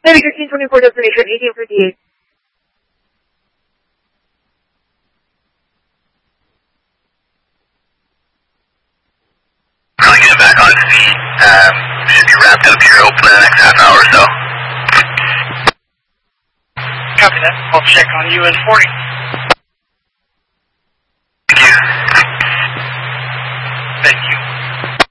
Heavy 1324 destination 1858. Probably get back on feet. Should be wrapped up here open in the next half hour or so. Copy that. I'll check on you in 40.